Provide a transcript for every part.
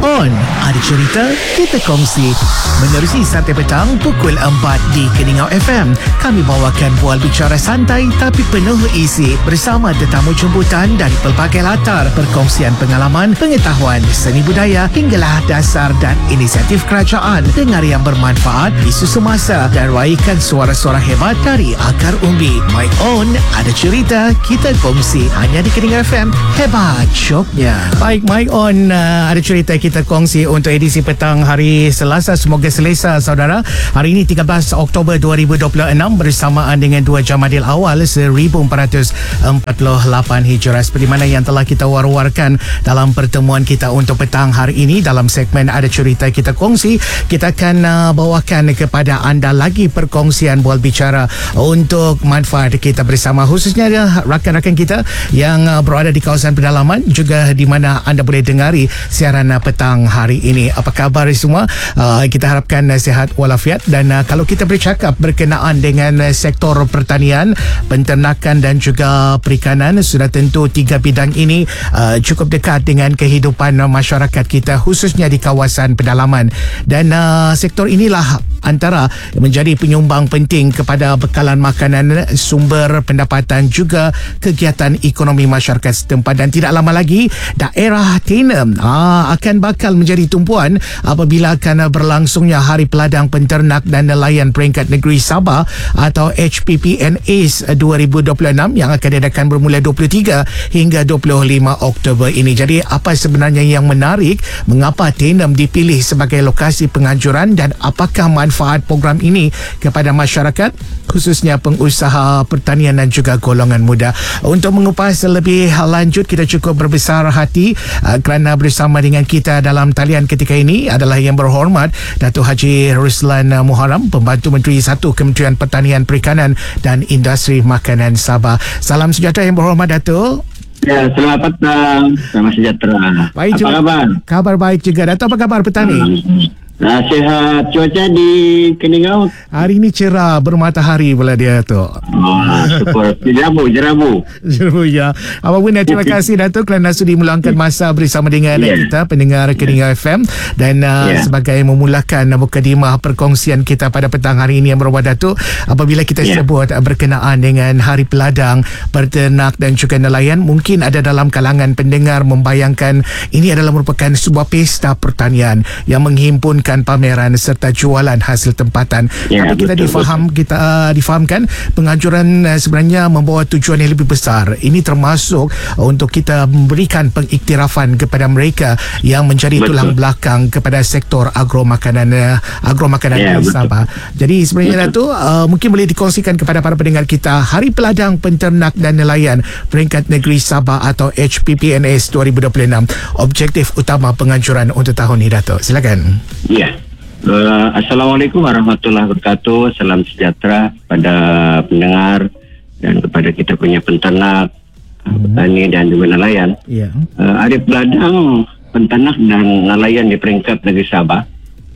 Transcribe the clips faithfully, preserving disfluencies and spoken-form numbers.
On. Ada cerita, kita kongsi. Menerusi Santai Petang pukul empat di Keningau F M. Kami bawakan bual bicara santai tapi penuh isi bersama tetamu jemputan dari pelbagai latar, perkongsian pengalaman, pengetahuan, seni budaya hinggalah dasar dan inisiatif kerajaan. Dengar yang bermanfaat, isu semasa dan raikan suara-suara hebat dari akar umbi. My On. Ada cerita, kita kongsi. Hanya di Keningau F M. Hebat syoknya. Baik, My On. Uh, ada cerita kita kongsi untuk edisi petang hari Selasa. Semoga selesa saudara. Hari ini tiga belas Oktober dua ribu dua puluh enam bersamaan dengan dua Jamadil Awal seribu empat ratus empat puluh lapan Hijrah. Seperti mana yang telah kita war-warkan dalam pertemuan kita untuk petang hari ini dalam segmen Ada Cerita Kita Kongsi, kita akan uh, bawakan kepada anda lagi perkongsian bual bicara untuk manfaat kita bersama, khususnya rakan-rakan kita yang uh, berada di kawasan pedalaman, juga di mana anda boleh dengari siaran uh, petang hari ini. Apa khabar semua? Uh, kita harapkan uh, sihat walafiat, dan uh, kalau kita bercakap berkenaan dengan uh, sektor pertanian, penternakan dan juga perikanan, sudah tentu tiga bidang ini uh, cukup dekat dengan kehidupan uh, masyarakat kita, khususnya di kawasan pedalaman, dan uh, sektor inilah antara menjadi penyumbang penting kepada bekalan makanan, sumber pendapatan juga kegiatan ekonomi masyarakat setempat. Dan tidak lama lagi daerah Tenem aa, akan bakal menjadi tumpuan apabila akan berlangsungnya Hari Peladang Penternak dan Nelayan Peringkat Negeri Sabah atau H P P N S dua ribu dua puluh enam yang akan diadakan bermula dua puluh tiga hingga dua puluh lima Oktober ini. Jadi apa sebenarnya yang menarik, mengapa Tenem dipilih sebagai lokasi penganjuran, dan apakah manfaat program ini kepada masyarakat, khususnya pengusaha pertanian dan juga golongan muda? Untuk mengupas lebih lanjut, kita cukup berbesar hati uh, kerana bersama dengan kita dalam talian ketika ini adalah Yang Berhormat Datuk Haji Ruslan Muharram, Pembantu Menteri satu Kementerian Pertanian, Perikanan dan Industri Makanan Sabah. Salam sejahtera Yang Berhormat Datuk. Ya, selamat petang. Selamat sejahtera. Baik, apa khabar? Kabar baik juga. Datuk, apa khabar petang ni? Hmm. Nah, sihat. Cuaca di Keningau? Hari ini cerah, bermatahari pula dia tu. Oh, syukur. Jerabu, jerabu. Jerabu, ya. Apapun, terima kasih Datuk kerana sudi meluangkan masa bersama dengan yeah. kita, pendengar Keningau yeah. F M. Dan uh, yeah. sebagai memulakan mukadimah perkongsian kita pada petang hari ini Yang Berhormat Datuk, apabila kita yeah. sebut uh, berkenaan dengan Hari Peladang, Peternak dan juga Nelayan, mungkin ada dalam kalangan pendengar membayangkan ini adalah merupakan sebuah pesta pertanian yang menghimpun pameran serta jualan hasil tempatan. Ya, tapi kita betul, difaham betul. kita uh, difahamkan penganjuran uh, sebenarnya membawa tujuan yang lebih besar. Ini termasuk uh, untuk kita memberikan pengiktirafan kepada mereka yang menjadi betul. tulang belakang kepada sektor agromakanan uh, agromakanan ya, di Sabah. Jadi sebenarnya itu uh, mungkin boleh dikongsikan kepada para pendengar kita, Hari Peladang Penternak dan Nelayan Peringkat Negeri Sabah atau H P P N S dua ribu dua puluh enam. Objektif utama penganjuran untuk tahun ini, Datuk. Silakan. Ya, uh, Assalamualaikum warahmatullahi wabarakatuh. Salam sejahtera pada pendengar dan kepada kita punya penternak, hmm. petani dan juga nelayan. Ya. Uh, Hari Peladang Penternak dan Nelayan di Peringkat Negeri Sabah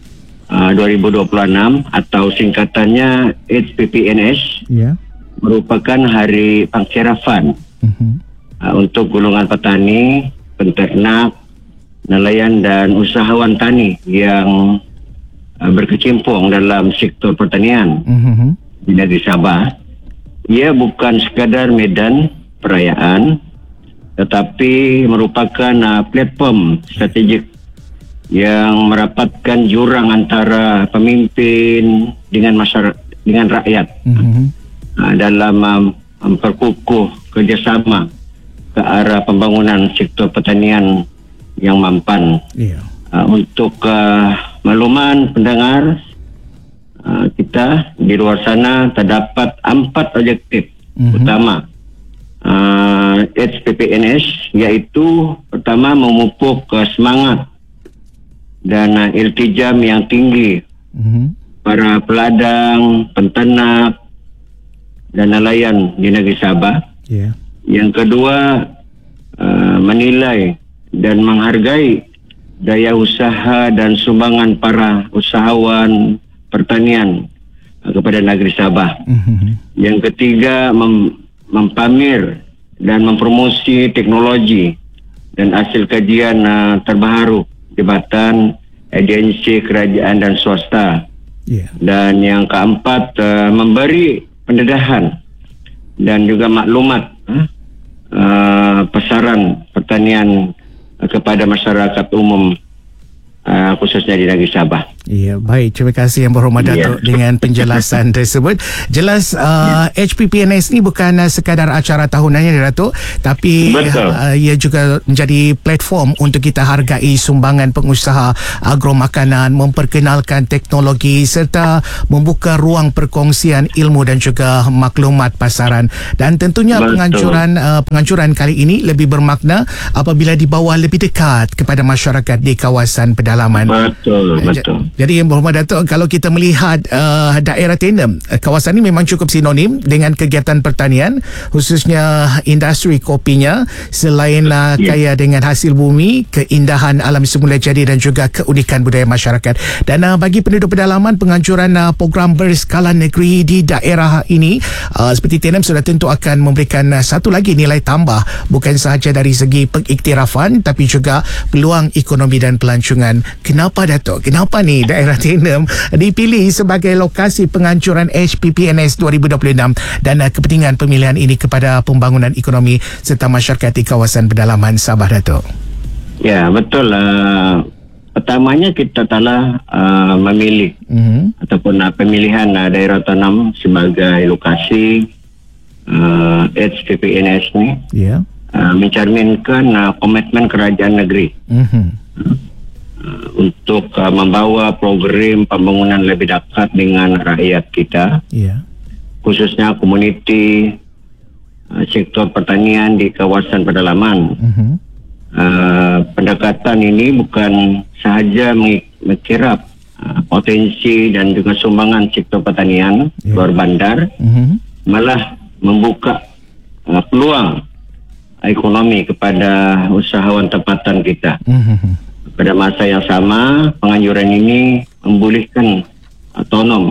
uh, dua ribu dua puluh enam atau singkatannya H P P N S ya. merupakan hari pangkirafan uh-huh. uh, untuk golongan petani, penternak, nelayan dan usahawan tani yang uh, berkecimpung dalam sektor pertanian mm-hmm. di negeri Sabah. Ia bukan sekadar medan perayaan, tetapi merupakan uh, platform strategik yang merapatkan jurang antara pemimpin dengan masyarakat, dengan rakyat mm-hmm. uh, dalam um, memperkukuh kerjasama ke arah pembangunan sektor pertanian yang mampan. Yeah. Uh, untuk uh, makluman pendengar uh, kita di luar sana terdapat empat objektif mm-hmm. utama uh, H P P N S, iaitu pertama memupuk uh, semangat dan uh, iltijam yang tinggi mm-hmm. para peladang, penternak dan nelayan di negeri Sabah. Yeah. Yang kedua, uh, menilai dan menghargai daya usaha dan sumbangan para usahawan pertanian uh, kepada negeri Sabah. Mm-hmm. Yang ketiga, mem- mempamer dan mempromosi teknologi dan hasil kajian uh, terbaru jabatan, agensi kerajaan dan swasta. Yeah. Dan yang keempat, uh, memberi pendedahan dan juga maklumat uh, uh, pasaran pertanian uh, kepada masyarakat umum, uh, khususnya di negeri Sabah. Ya, baik. Terima kasih Yang Berhormat Datuk ya. dengan penjelasan tersebut. Jelas uh, ya. H P P N S ni bukan uh, sekadar acara tahunannya, Datuk, tapi uh, ia juga menjadi platform untuk kita hargai sumbangan pengusaha agromakanan, memperkenalkan teknologi serta membuka ruang perkongsian ilmu dan juga maklumat pasaran. Dan tentunya Betul. penganjuran uh, penganjuran kali ini lebih bermakna apabila dibawa lebih dekat kepada masyarakat di kawasan pedalaman. Betul, betul. Jadi Yang Berhormat Datuk, kalau kita melihat uh, daerah Tenem, kawasan ini memang cukup sinonim dengan kegiatan pertanian, khususnya industri kopinya, selain uh, kaya dengan hasil bumi, keindahan alam semula jadi dan juga keunikan budaya masyarakat. Dan uh, bagi penduduk pedalaman, penganjuran uh, program berskala negeri di daerah ini uh, seperti Tenem sudah tentu akan memberikan uh, satu lagi nilai tambah, bukan sahaja dari segi pengiktirafan tapi juga peluang ekonomi dan pelancongan. Kenapa Datuk? Kenapa ni daerah Tenem dipilih sebagai lokasi penganjuran H P P N S dua ribu dua puluh enam dan uh, kepentingan pemilihan ini kepada pembangunan ekonomi serta masyarakat di kawasan pedalaman Sabah, Datuk? Ya, betul. Uh, pertamanya kita telah uh, memilih uh-huh. ataupun uh, pemilihan uh, daerah Tenem sebagai lokasi uh, H P P N S ni yeah. uh, mencerminkan uh, komitmen kerajaan negeri. Uh-huh. Uh, untuk uh, membawa program pembangunan lebih dekat dengan rakyat kita, yeah. khususnya komuniti uh, sektor pertanian di kawasan pedalaman. Uh-huh. Uh, pendekatan ini bukan sahaja mengikirap uh, potensi dan juga sumbangan sektor pertanian yeah. luar bandar, uh-huh. malah membuka uh, peluang ekonomi kepada usahawan tempatan kita. Uh-huh. Pada masa yang sama, penganjuran ini membolehkan Tenem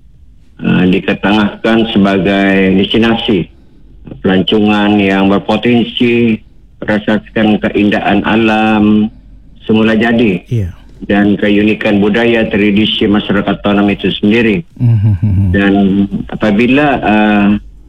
uh, diketengahkan sebagai destinasi pelancongan yang berpotensi berdasarkan keindahan alam semula jadi yeah. dan keunikan budaya tradisi masyarakat Tenem itu sendiri. Mm-hmm. Dan apabila uh,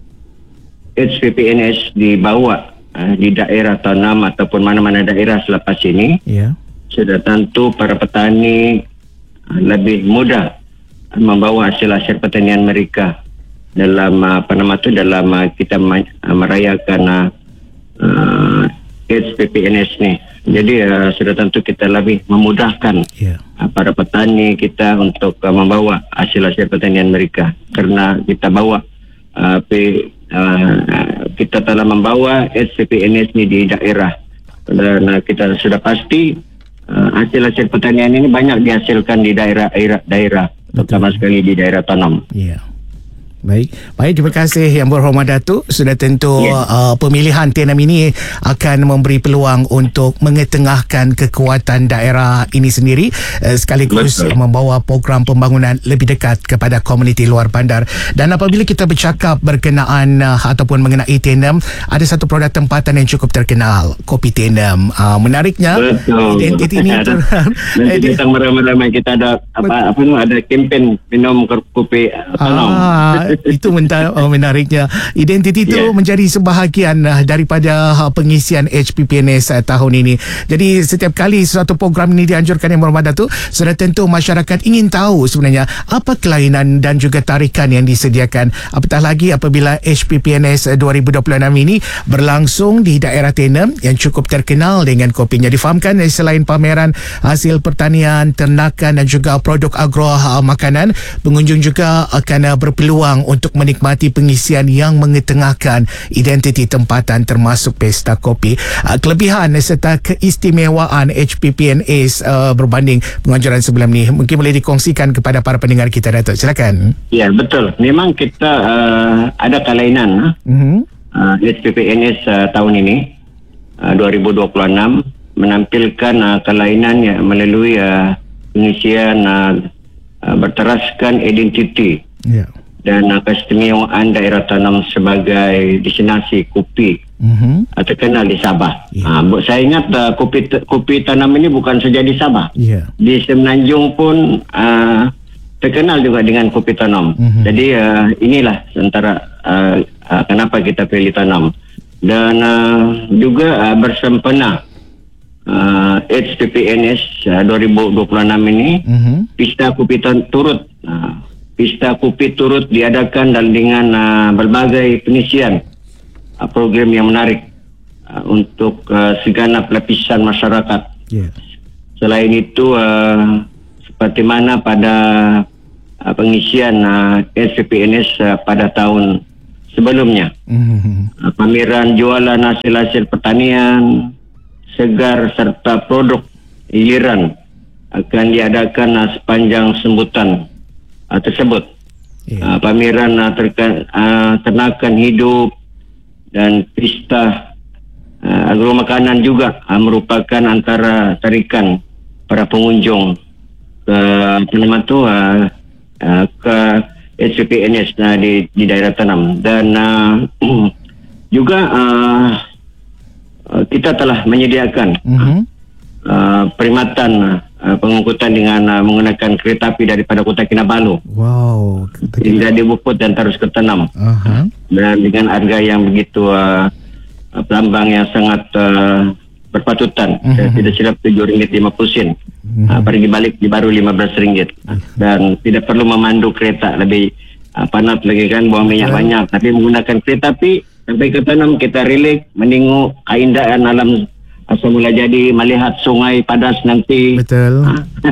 H P P N S dibawa uh, di daerah Tenem ataupun mana-mana daerah selepas ini, yeah. sudah tentu para petani lebih mudah membawa hasil-hasil pertanian mereka dalam apa nama tu dalam kita merayakan uh, H P P N S ni. Jadi uh, sudah tentu kita lebih memudahkan yeah. uh, para petani kita untuk uh, membawa hasil-hasil pertanian mereka, kerana kita bawa uh, P, uh, kita telah membawa H P P N S ni di daerah, dan uh, kita sudah pasti Uh, hasil-hasil pertanian ini banyak dihasilkan di daerah-daerah, terutama sekali di daerah Tenem. Ya. Yeah. Baik, baik, terima kasih Yang Berhormat Datuk. Sudah tentu yeah. uh, pemilihan Tenem ini akan memberi peluang untuk mengetengahkan kekuatan daerah ini sendiri, uh, sekaligus Betul. membawa program pembangunan lebih dekat kepada komuniti luar bandar. Dan apabila kita bercakap berkenaan uh, ataupun mengenai Tenem, ada satu produk tempatan yang cukup terkenal, kopi Tenem. Uh, menariknya, Betul. identiti ini ada, nanti datang ramai-ramai kita ada apa apa tu ada kempen minum kopi Tenem. Ah, itu mentah, oh, menariknya. Identiti itu yeah. menjadi sebahagian uh, daripada uh, pengisian H P P N S uh, tahun ini. Jadi setiap kali suatu program ini dianjurkan Yang Berhormat Datuk, sudah tentu masyarakat ingin tahu sebenarnya apa kelainan dan juga tarikan yang disediakan. Apatah lagi apabila H P P N S dua ribu dua puluh enam ini berlangsung di daerah Tenem yang cukup terkenal dengan kopinya. Difahamkan eh, selain pameran hasil pertanian, ternakan dan juga produk agro uh, makanan, pengunjung juga akan uh, berpeluang untuk menikmati pengisian yang mengetengahkan identiti tempatan termasuk pesta kopi. Uh, kelebihan serta keistimewaan H P P N S uh, berbanding penganjuran sebelum ni mungkin boleh dikongsikan kepada para pendengar kita, Datuk. Silakan. Ya, betul. Memang kita uh, ada kelainan uh-huh. uh, H P P N S uh, tahun ini uh, dua ribu dua puluh enam menampilkan uh, kelainan yang melalui uh, pengisian uh, uh, berteraskan identiti. Ya. Yeah. Dan uh, keistimewaan daerah Tenem sebagai destinasi kopi mm-hmm. uh, terkenal di Sabah. Yeah. Uh, saya ingat uh, kopi kopi tanam ini bukan saja di Sabah. Yeah. Di Semenanjung pun uh, terkenal juga dengan kopi tanam. Mm-hmm. Jadi uh, inilah antara uh, uh, kenapa kita pilih tanam. Dan uh, juga uh, bersempena uh, H P P N S uh, dua ribu dua puluh enam ini, mm-hmm. pesta kopi turut uh, pesta kopi turut diadakan dan dengan uh, berbagai pengisian uh, program yang menarik uh, untuk uh, segenap lapisan masyarakat. Yeah. Selain itu, uh, seperti mana pada uh, pengisian uh, H P P N S uh, pada tahun sebelumnya, mm-hmm. uh, pameran jualan hasil-hasil pertanian segar serta produk hiliran akan diadakan uh, sepanjang sambutan uh, tersebut. Yeah. Uh, pameran uh, terka, uh, ternakan hidup dan pesta uh, agromakanan juga uh, merupakan antara tarikan para pengunjung ke apa nama tu uh, uh, ke H P P N S uh, di di daerah tanam. Dan uh, juga uh, kita telah menyediakan mm-hmm. uh, perkhidmatan uh, pengangkutan dengan uh, menggunakan kereta api daripada Kota Kinabalu. Wow. Hingga di Buput dan terus ke Tanam. Uh-huh. Dan dengan harga yang begitu uh, pelambang yang sangat uh, berpatutan. Mm-hmm. Tidak silap tujuh ringgit lima puluh sen. Mm-hmm. Uh, pergi balik di baru lima belas ringgit. Mm-hmm. Dan tidak perlu memandu kereta lebih uh, panas lagi kan, buang minyak mm-hmm. banyak. Tapi menggunakan kereta api sampai ke Tanam, kita relate menengok keindahan alam semula jadi, melihat sungai padas nanti. Betul.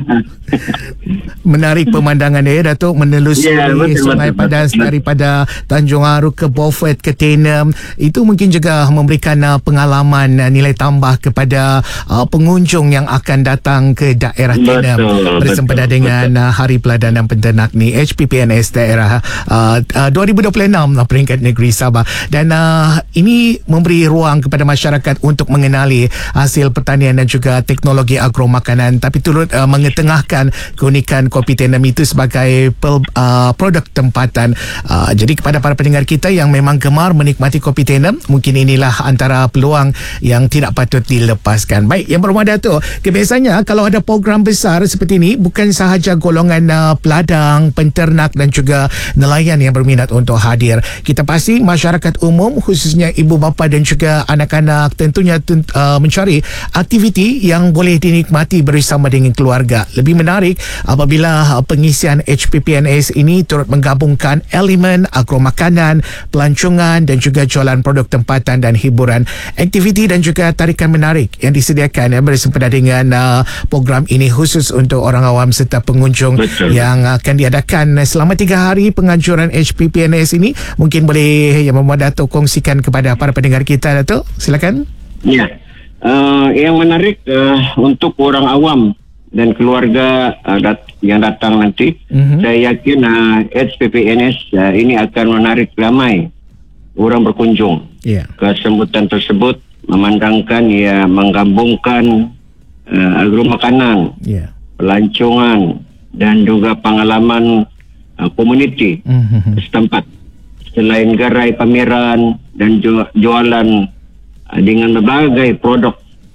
Menarik pemandangan dia, Datuk, menelusuri yeah, betul, sungai betul, padas betul, daripada Tanjung Aru ke Beaufort ke Tenem. Itu mungkin juga memberikan uh, pengalaman uh, nilai tambah kepada uh, pengunjung yang akan datang ke daerah Tenem bersempena dengan uh, Hari Peladanan Penternak ni, H P P N S daerah uh, uh, dua ribu dua puluh enam lah, peringkat negeri Sabah. Dan uh, ini memberi ruang kepada masyarakat untuk mengenali hasil pertanian dan juga teknologi agromakanan, tapi turut uh, mengetengahkan keunikan kopi Tenem itu sebagai pel, uh, produk tempatan. Uh, jadi kepada para pendengar kita yang memang gemar menikmati kopi Tenem, mungkin inilah antara peluang yang tidak patut dilepaskan. Baik, Yang Berhormat Datuk, kebiasaannya kalau ada program besar seperti ini, bukan sahaja golongan uh, peladang, penternak dan juga nelayan yang berminat untuk hadir. Kita pasti masyarakat umum, khususnya ibu bapa dan juga anak-anak, tentunya uh, mencari aktiviti yang boleh dinikmati bersama dengan keluarga. Lebih menarik apabila pengisian H P P N S ini turut menggabungkan elemen agromakanan, pelancongan dan juga jualan produk tempatan dan hiburan. Aktiviti dan juga tarikan menarik yang disediakan yang bersempena dengan uh, program ini khusus untuk orang awam serta pengunjung. Betul. Yang akan diadakan selama tiga hari penganjuran H P P N S ini. Mungkin boleh Yang Berhormat Datuk kongsikan kepada para pendengar kita, Datuk. Silakan. Ya. Uh, yang menarik uh, untuk orang awam dan keluarga uh, dat- yang datang nanti, mm-hmm. saya yakin uh, H P P N S uh, ini akan menarik ramai orang berkunjung. Yeah. Kesambutan tersebut memandangkan ia menggabungkan uh, agromakanan, yeah. pelancongan dan juga pengalaman uh, komuniti mm-hmm. setempat. Selain gerai pameran dan ju- jualan dengan berbagai produk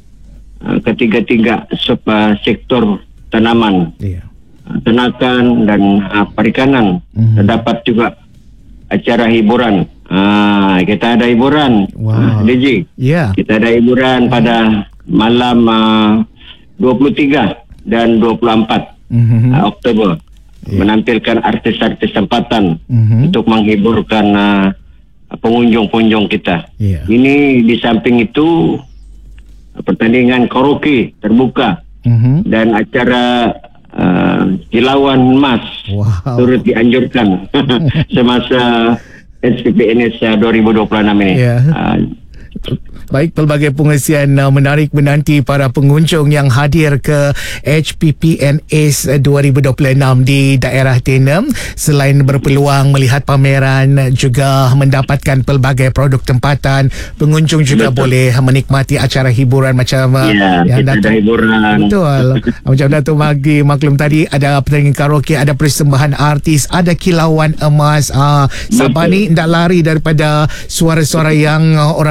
uh, ketiga-tiga sub uh, sektor tanaman, yeah. uh, ternakan dan uh, perikanan. Mm-hmm. Terdapat juga acara hiburan. Uh, kita ada hiburan, wow. uh, D J. Yeah. Kita ada hiburan pada malam uh, dua puluh tiga dan dua puluh empat mm-hmm. uh, Oktober. Yeah. Menampilkan artis-artis tempatan mm-hmm. untuk menghiburkan uh, pengunjung-pengunjung kita. Yeah. Ini di samping itu pertandingan karaoke terbuka mm-hmm. dan acara uh, kilauan emas wow. turut dianjurkan semasa H P P N S dua ribu dua puluh enam ini. Yeah. Uh, Baik, pelbagai pengisian uh, menarik menanti para pengunjung yang hadir ke H P P N S dua ribu dua puluh enam di daerah Tenem. Selain berpeluang melihat pameran, juga mendapatkan pelbagai produk tempatan, pengunjung juga betul. Boleh menikmati acara hiburan macam ya, yang Datuk. Ada hiburan. Betul. Macam Datuk bagi maklum tadi, ada pertandingan karaoke, ada persembahan artis, ada kilauan emas. Uh, Sabah ni tidak lari daripada suara-suara yang uh, orang bilang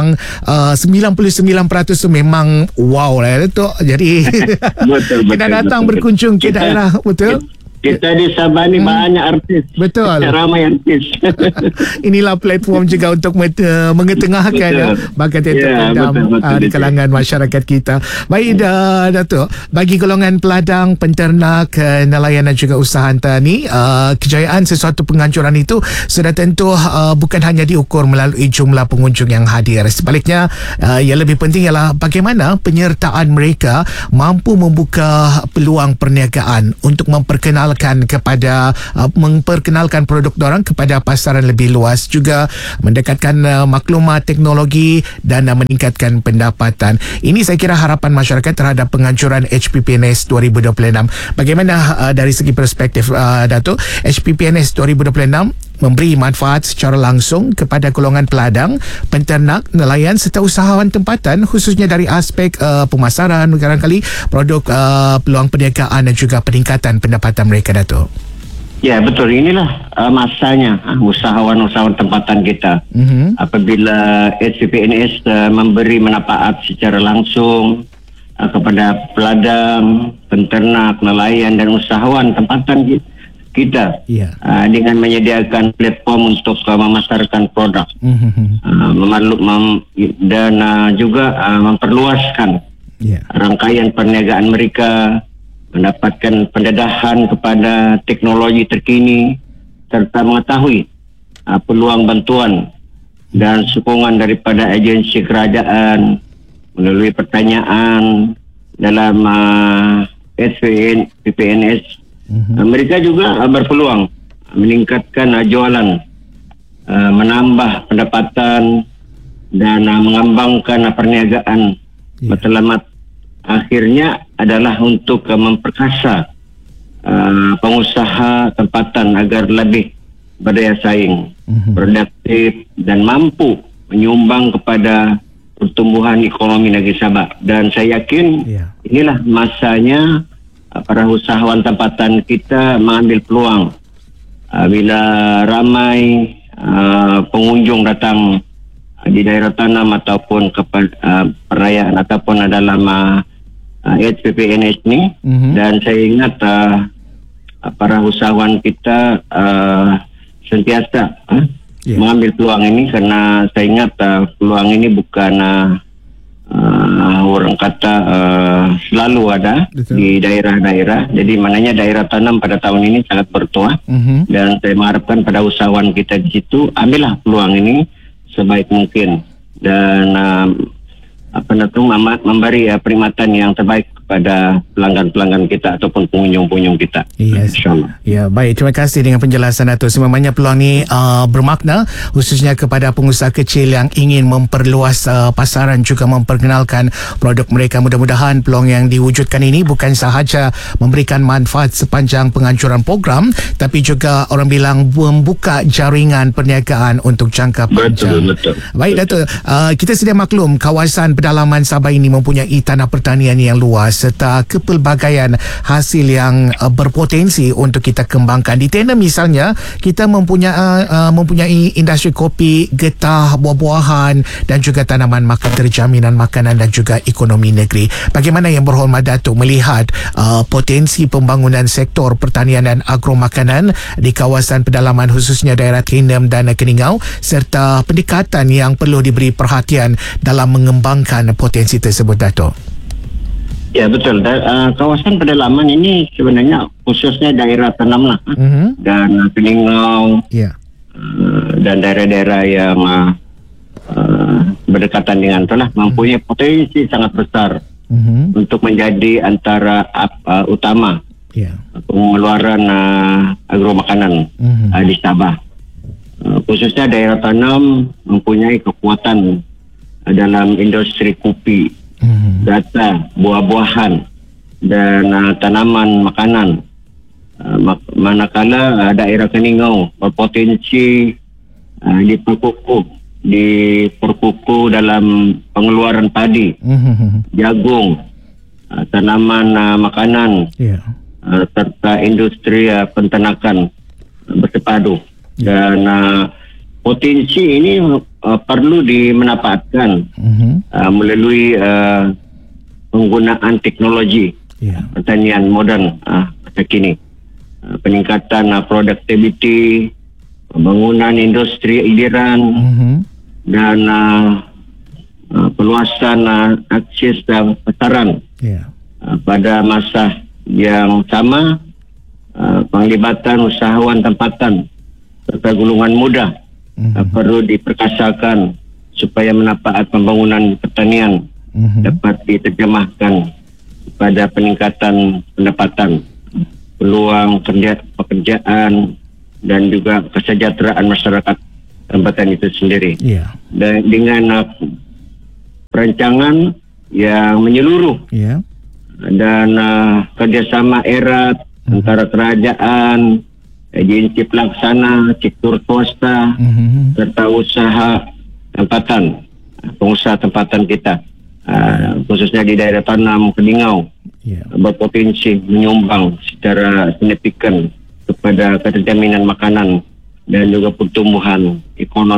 yang uh, sembilan puluh sembilan peratus tu memang wow lah Datuk. Jadi betul, betul, kena datang betul, berkunjung betul. ke daerah, betul? Kita di Sabah ni hmm. banyak artis. Betul. Ramai artis. Inilah platform juga untuk uh, mengetengahkan ya, bakat teater ya, pendam betul, betul, uh, di kalangan betul. masyarakat kita. Baik uh, Datuk, bagi golongan peladang, penternak, uh, nelayan dan juga usaha hantar ni, uh, kejayaan sesuatu penganjuran itu sudah tentu uh, bukan hanya diukur melalui jumlah pengunjung yang hadir. Sebaliknya, uh, yang lebih penting ialah bagaimana penyertaan mereka mampu membuka peluang perniagaan untuk memperkenalkan kepada uh, memperkenalkan produk dorang kepada pasaran lebih luas, juga mendekatkan uh, maklumat teknologi dan uh, meningkatkan pendapatan. Ini saya kira harapan masyarakat terhadap penganjuran H P P N S dua ribu dua puluh enam. Bagaimana uh, dari segi perspektif uh, Datuk, H P P N S dua ribu dua puluh enam memberi manfaat secara langsung kepada golongan peladang, penternak, nelayan serta usahawan tempatan, khususnya dari aspek uh, pemasaran, barangkali produk, uh, peluang perniagaan dan juga peningkatan pendapatan mereka, Datuk. Ya, betul. Inilah uh, masanya uh, usahawan-usahawan tempatan kita. Mm-hmm. Apabila H P P N S uh, memberi manfaat secara langsung uh, kepada peladang, penternak, nelayan dan usahawan tempatan kita, kita yeah. uh, dengan menyediakan platform untuk uh, memasarkan produk, mm-hmm. uh, memaluk mem, dan uh, juga uh, memperluaskan yeah. rangkaian perniagaan mereka, mendapatkan pendedahan kepada teknologi terkini serta mengetahui uh, peluang bantuan dan sokongan daripada agensi kerajaan melalui pertanyaan dalam uh, H P P N S. Mm-hmm. Uh, mereka juga uh, berpeluang uh, meningkatkan uh, jualan, uh, menambah pendapatan dan uh, mengembangkan uh, perniagaan. Yeah. Matlamat akhirnya adalah untuk uh, memperkasa uh, pengusaha tempatan agar lebih berdaya saing, mm-hmm. produktif dan mampu menyumbang kepada pertumbuhan ekonomi negeri Sabah. Dan saya yakin yeah. inilah masanya para usahawan tempatan kita mengambil peluang uh, bila ramai uh, pengunjung datang uh, di daerah tanam ataupun kepada uh, perayaan ataupun dalam uh, uh, H P P N S ni, mm-hmm. dan saya ingat uh, para usahawan kita uh, sentiasa uh, yeah. mengambil peluang ini, karena saya ingat uh, peluang ini bukan uh, Uh, orang kata uh, selalu ada. Betul. Di daerah-daerah. Jadi maknanya daerah tanam pada tahun ini sangat bertuah, mm-hmm. dan saya mengharapkan pada usahawan kita di situ ambillah peluang ini sebaik mungkin dan uh, apa namanya memberi uh, perkhidmatan yang terbaik kepada pelanggan-pelanggan kita ataupun pengunjung-pengunjung kita. Yes. InsyaAllah. Ya, baik. Terima kasih dengan penjelasan Datuk. Sebenarnya peluang ini uh, bermakna khususnya kepada pengusaha kecil yang ingin memperluas uh, pasaran, juga memperkenalkan produk mereka. Mudah-mudahan peluang yang diwujudkan ini bukan sahaja memberikan manfaat sepanjang penganjuran program, tapi juga orang bilang membuka jaringan perniagaan untuk jangka panjang. Betul, betul. Baik, Datuk. Uh, kita sedia maklum kawasan pedalaman Sabah ini mempunyai tanah pertanian yang luas serta kepelbagaian hasil yang uh, berpotensi untuk kita kembangkan. Di Tenem misalnya, kita mempunyai uh, mempunyai industri kopi, getah, buah-buahan dan juga tanaman makan terjaminan makanan dan juga ekonomi negeri. Bagaimana yang berhormat Datuk melihat uh, potensi pembangunan sektor pertanian dan agromakanan di kawasan pedalaman khususnya daerah Tenem dan Keningau, serta pendekatan yang perlu diberi perhatian dalam mengembangkan potensi tersebut, Datuk? Ya, betul. Da, uh, kawasan pedalaman ini sebenarnya khususnya daerah tanam lah, mm-hmm. dan Keningau, yeah. uh, dan daerah-daerah yang uh, uh, berdekatan dengan itulah mm-hmm. mempunyai potensi sangat besar, mm-hmm. untuk menjadi antara uh, utama yeah. pengeluaran uh, agromakanan, mm-hmm. uh, di Sabah. Uh, khususnya daerah tanam mempunyai kekuatan uh, dalam industri kopi, Hmm. data, buah-buahan dan uh, tanaman makanan. Uh, mak- manakala uh, daerah Keningau berpotensi uh, di perkuku, di perkuku dalam pengeluaran padi, hmm. jagung, uh, tanaman uh, makanan, yeah. uh, serta industri uh, penternakan uh, bersepadu. Yeah. Dan uh, potensi ini uh, perlu dimanfaatkan Mm-hmm. uh, melalui uh, penggunaan teknologi Yeah. pertanian moden uh, masa kini. Uh, peningkatan uh, produktiviti, pembangunan industri hiliran, Mm-hmm. dan uh, uh, perluasan uh, akses dan pasaran. Yeah. Uh, pada masa yang sama, uh, penglibatan usahawan tempatan serta golongan muda Mm-hmm. uh, perlu diperkasakan supaya manfaat pembangunan pertanian Mm-hmm. dapat diterjemahkan pada peningkatan pendapatan, peluang kerja, pekerjaan dan juga kesejahteraan masyarakat tempatan itu sendiri. Yeah. Dan dengan uh, perancangan yang menyeluruh Yeah. dan uh, kerjasama erat Mhm. antara kerajaan, agensi pelaksana, sektor swasta Mm-hmm. serta usaha tempatan, pengusaha tempatan kita, uh, khususnya di daerah Tanam Keningau, Yeah. berpotensi menyumbang secara signifikan kepada keterjaminan makanan dan juga pertumbuhan ekonomi